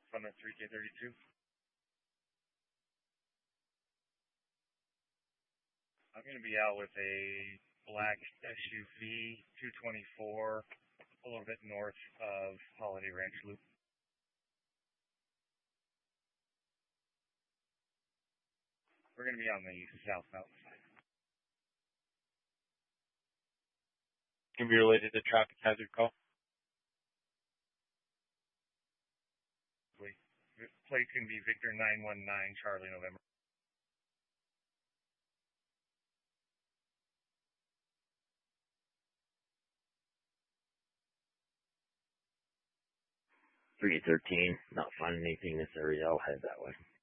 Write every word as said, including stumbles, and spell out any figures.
on the three K thirty-two. I'm going to be out with a black S U V two twenty-four, a little bit north of Holiday Ranch Loop. We're going to be on the south mountain side. Can be related to traffic hazard call. Plate can be Victor nine one nine Charlie November. three thirteen, not finding anything in this area. I'll head that way.